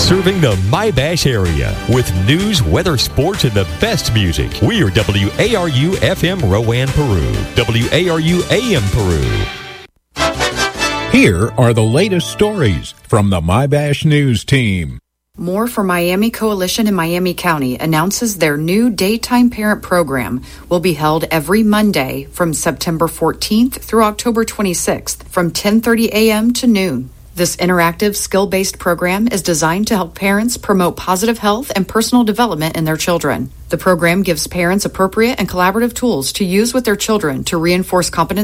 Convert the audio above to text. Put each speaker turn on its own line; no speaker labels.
Serving the My-Bash area with news, weather, sports, and the best music. We are WARU FM Rowan, Peru. WARU AM Peru.
Here are the latest stories from the My-Bash News team.
More for Miami Coalition in Miami County announces their new daytime parent program will be held every Monday from September 14th through October 26th from 10:30 a.m. to noon. This interactive, skill-based program is designed to help parents promote positive health and personal development in their children. The program gives parents appropriate and collaborative tools to use with their children to reinforce competency